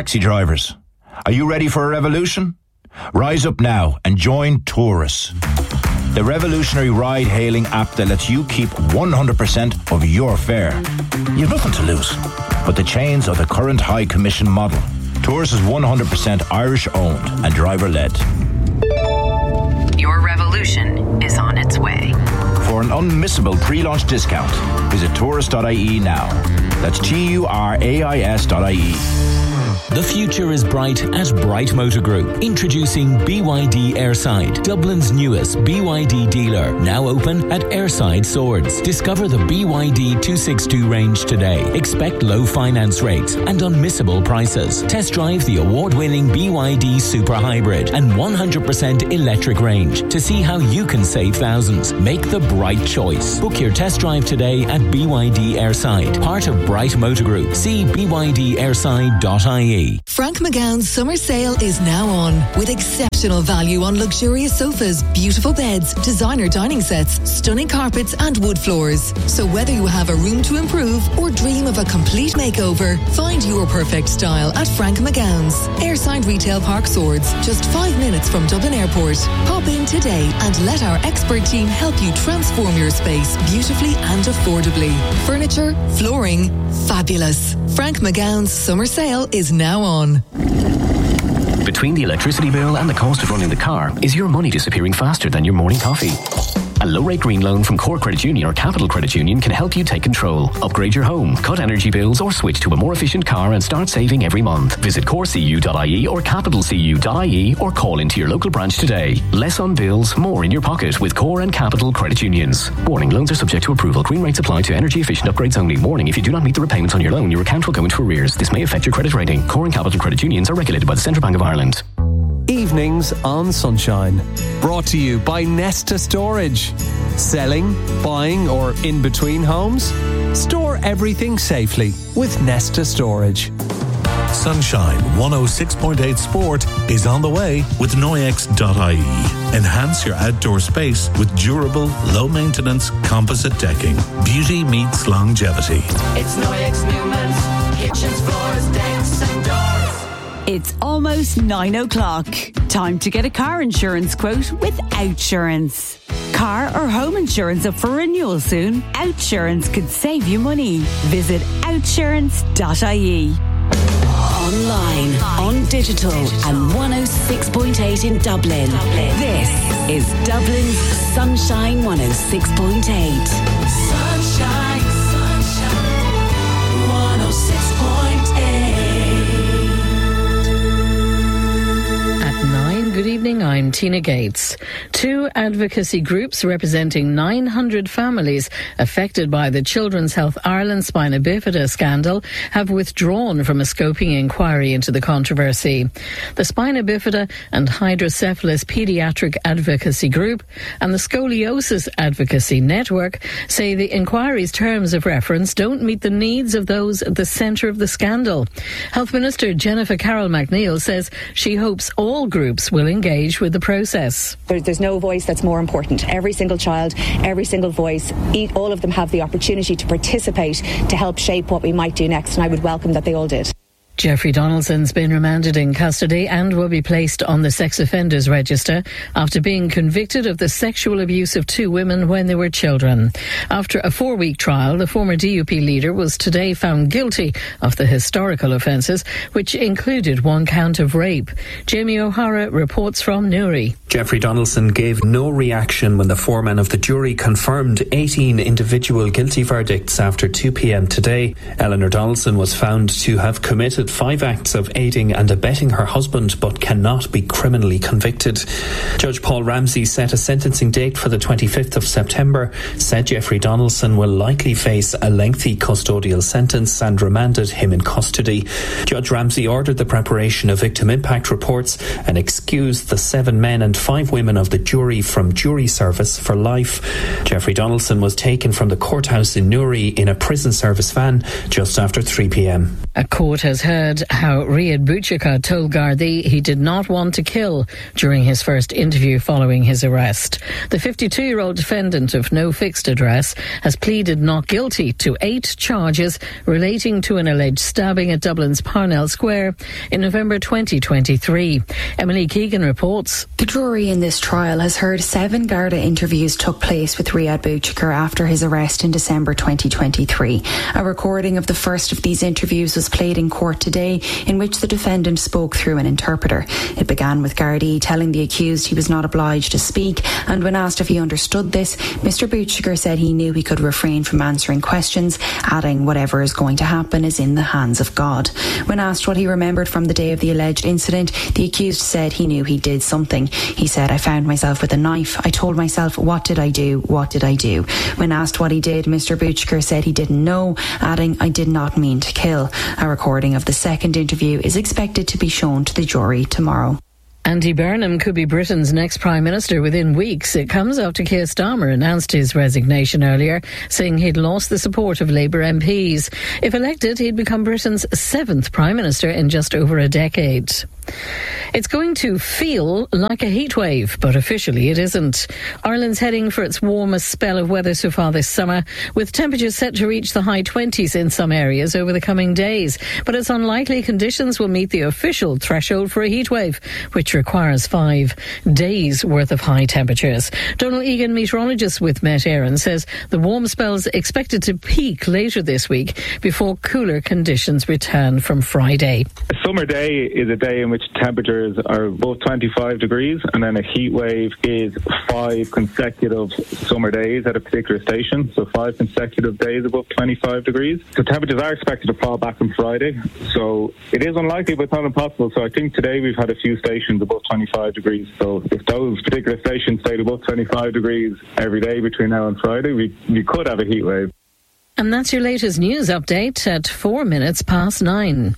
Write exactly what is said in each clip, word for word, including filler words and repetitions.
taxi drivers. Are you ready for a revolution? Rise up now and join Taurus, the revolutionary ride-hailing app that lets you keep one hundred percent of your fare. You've nothing to lose but the chains of the current high commission model. Taurus is one hundred percent Irish-owned and driver-led. Your revolution is on its way. For an unmissable pre-launch discount, visit Taurus dot I E now. That's T U R A I S dot I E. The future is bright at Bright Motor Group. Introducing B Y D Airside, Dublin's newest B Y D dealer. Now open at Airside Swords. Discover the B Y D two sixty-two range today. Expect low finance rates and unmissable prices. Test drive the award-winning B Y D Super Hybrid and one hundred percent electric range to see how you can save thousands. Make the bright choice. Book your test drive today at B Y D Airside, part of Bright Motor Group. See B Y D airside dot I E. Frank McGowan's summer sale is now on with exceptional value on luxurious sofas, beautiful beds, designer dining sets, stunning carpets and wood floors. So whether you have a room to improve or dream of a complete makeover, find your perfect style at Frank McGowan's. Airside Retail Park Swords, just five minutes from Dublin Airport. Pop in today and let our expert team help you transform your space beautifully and affordably. Furniture, flooring, fabulous. Frank McGowan's summer sale is now on. Between the electricity bill and the cost of running the car, is your money disappearing faster than your morning coffee? A low-rate green loan from Core Credit Union or Capital Credit Union can help you take control. Upgrade your home, cut energy bills or switch to a more efficient car and start saving every month. Visit core c u dot I E or capital c u dot I E or call into your local branch today. Less on bills, more in your pocket with Core and Capital Credit Unions. Warning, loans are subject to approval. Green rates apply to energy efficient upgrades only. Warning, if you do not meet the repayments on your loan, your account will go into arrears. This may affect your credit rating. Core and Capital Credit Unions are regulated by the Central Bank of Ireland. Evenings on Sunshine. Brought to you by Nesta Storage. Selling, buying or in between homes? Store everything safely with Nesta Storage. Sunshine one oh six point eight Sport is on the way with Noyex dot I E. Enhance your outdoor space with durable, low-maintenance composite decking. Beauty meets longevity. It's Noyex Newman's kitchens, floors, decks and doors. It's almost nine o'clock. Time to get a car insurance quote with Outsurance. Car or home insurance up for renewal soon? Outsurance could save you money. Visit outsurance dot I E. Online, on digital, and one oh six point eight in Dublin. This is Dublin's Sunshine one oh six point eight. Sunshine, sunshine, one oh six point eight. At nine, good evening, I'm Tina Gates. Two advocacy groups representing nine hundred families affected by the Children's Health Ireland spina bifida scandal have withdrawn from a scoping inquiry into the controversy. The Spina Bifida and Hydrocephalus Paediatric Advocacy Group and the Scoliosis Advocacy Network say the inquiry's terms of reference don't meet the needs of those at the centre of the scandal. Health Minister Jennifer Carroll McNeil says she hopes all groups will engage with the process. There, there's no voice that's more important. Every single child, every single voice, each, all of them have the opportunity to participate to help shape what we might do next, and I would welcome that they all did. Jeffrey Donaldson's been remanded in custody and will be placed on the sex offenders register after being convicted of the sexual abuse of two women when they were children. After a four-week trial, the former D U P leader was today found guilty of the historical offences, which included one count of rape. Jamie O'Hara reports from Newry. Jeffrey Donaldson gave no reaction when the foreman of the jury confirmed eighteen individual guilty verdicts after two p.m. today. Eleanor Donaldson was found to have committed five acts of aiding and abetting her husband but cannot be criminally convicted. Judge Paul Ramsey set a sentencing date for the twenty-fifth of September, said Jeffrey Donaldson will likely face a lengthy custodial sentence and remanded him in custody. Judge Ramsey ordered the preparation of victim impact reports and excused the seven men and five women of the jury from jury service for life. Jeffrey Donaldson was taken from the courthouse in Newry in a prison service van just after three p.m. A court has heard how Riyad Bouchika told Gardaí he did not want to kill during his first interview following his arrest. The fifty-two-year-old defendant of no fixed address has pleaded not guilty to eight charges relating to an alleged stabbing at Dublin's Parnell Square in November twenty twenty-three. Emily Keegan reports. The jury in this trial has heard seven Garda interviews took place with Riyad Bouchika after his arrest in December twenty twenty-three. A recording of the first of these interviews was played in court today, in which the defendant spoke through an interpreter. It began with Gardaí telling the accused he was not obliged to speak, and when asked if he understood this, Mister Bouchika said he knew he could refrain from answering questions, adding whatever is going to happen is in the hands of God. When asked what he remembered from the day of the alleged incident, the accused said he knew he did something. He said, "I found myself with a knife. I told myself, what did I do? What did I do?" When asked what he did, Mister Bouchika said he didn't know, adding, "I did not mean to kill." A recording of the second interview is expected to be shown to the jury tomorrow. Andy Burnham could be Britain's next Prime Minister within weeks. It comes after Keir Starmer announced his resignation earlier, saying he'd lost the support of Labour M Ps. If elected, he'd become Britain's seventh Prime Minister in just over a decade. It's going to feel like a heatwave, but officially it isn't. Ireland's heading for its warmest spell of weather so far this summer, with temperatures set to reach the high twenties in some areas over the coming days. But it's unlikely conditions will meet the official threshold for a heatwave, which requires five days' worth of high temperatures. Donald Egan, meteorologist with Met Éireann, says the warm spell's expected to peak later this week before cooler conditions return from Friday. A summer day is a day in which temperatures are above twenty-five degrees, and then a heat wave is five consecutive summer days at a particular station, so five consecutive days above twenty-five degrees. So temperatures are expected to fall back on Friday, so it is unlikely but not impossible. So I think today we've had a few stations above twenty-five degrees, so if those particular stations stayed above twenty-five degrees every day between now and Friday, we, we could have a heat wave. And that's your latest news update at four minutes past nine.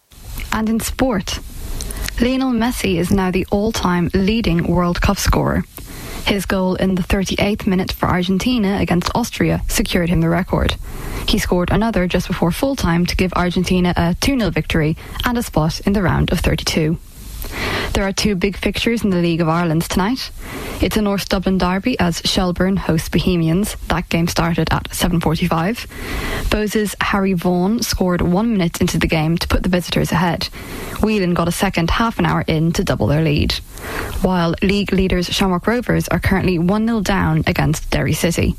And in sport, Lionel Messi is now the all-time leading World Cup scorer. His goal in the thirty-eighth minute for Argentina against Austria secured him the record. He scored another just before full-time to give Argentina a two nil victory and a spot in the round of thirty-two. There are two big fixtures in the League of Ireland tonight. It's a North Dublin derby as Shelbourne hosts Bohemians. That game started at seven forty-five. Bose's Harry Vaughan scored one minute into the game to put the visitors ahead. Whelan got a second half an hour in to double their lead. While league leaders Shamrock Rovers are currently one nil down against Derry City.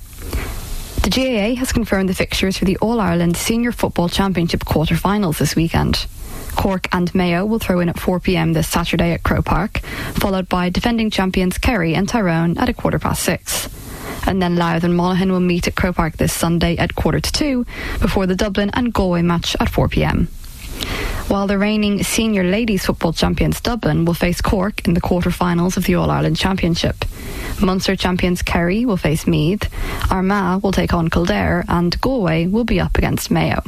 The G A A has confirmed the fixtures for the All-Ireland Senior Football Championship quarter-finals this weekend. Cork and Mayo will throw in at four p.m. this Saturday at Croke Park, followed by defending champions Kerry and Tyrone at a quarter past six. And then Louth and Monaghan will meet at Croke Park this Sunday at quarter to two, before the Dublin and Galway match at four p.m. While the reigning senior ladies football champions Dublin will face Cork in the quarter-finals of the All-Ireland Championship. Munster champions Kerry will face Meath, Armagh will take on Kildare, and Galway will be up against Mayo.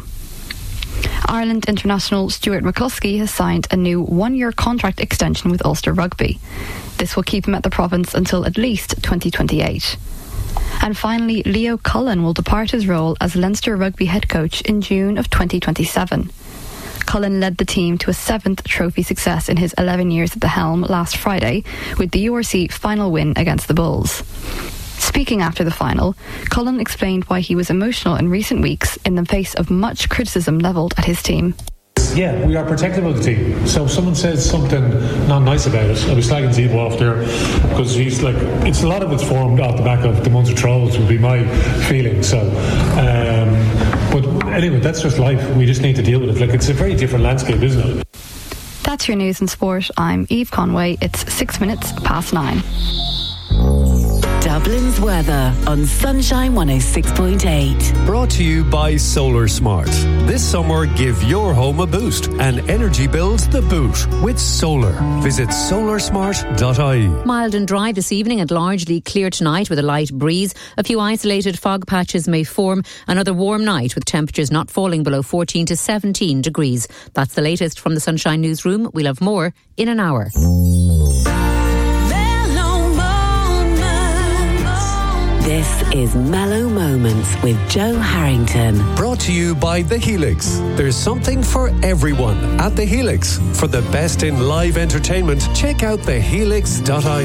Ireland international Stuart McCluskey has signed a new one-year contract extension with Ulster Rugby. This will keep him at the province until at least twenty twenty-eight. And finally, Leo Cullen will depart his role as Leinster Rugby head coach in June of twenty twenty-seven. Cullen led the team to a seventh trophy success in his eleven years at the helm last Friday, with the U R C final win against the Bulls. Speaking after the final, Cullen explained why he was emotional in recent weeks in the face of much criticism levelled at his team. Yeah, we are protective of the team. So if someone says something not nice about it, I'll be slagging Zebo off there, because he's like, it's a lot of it's formed off the back of the Munster trolls, would be my feeling. So, um, but anyway, that's just life. We just need to deal with it. Like, it's a very different landscape, isn't it? That's your news and sport. I'm Eve Conway. It's six minutes past nine. Dublin's weather on Sunshine one oh six point eight. Brought to you by Solar Smart. This summer, give your home a boost and energy bills the boot with solar. Visit solar smart dot I E. Mild and dry this evening and largely clear tonight with a light breeze. A few isolated fog patches may form. Another warm night with temperatures not falling below fourteen to seventeen degrees. That's the latest from the Sunshine Newsroom. We'll have more in an hour. Mellow This is Mellow Moments with Joe Harrington. Brought to you by The Helix. There's something for everyone at The Helix. For the best in live entertainment, check out the helix dot I E.